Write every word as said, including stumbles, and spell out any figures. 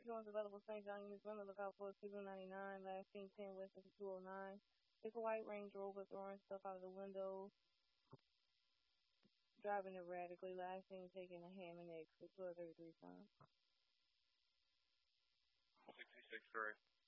Jones available Saint John units. Run the lookout for two ninety-nine. Last seen ten West of two oh nine. It's a white Range Rover throwing stuff out of the window, driving erratically. Last seen taking a ham and eggs for twelve thirty-three time. sixty-six, correct.